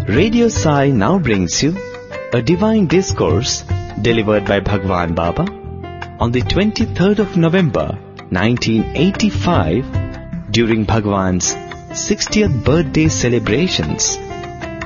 Radio Sai now brings you a divine discourse delivered by Bhagwan Baba on the 23rd of November 1985 during Bhagwan's 60th birthday celebrations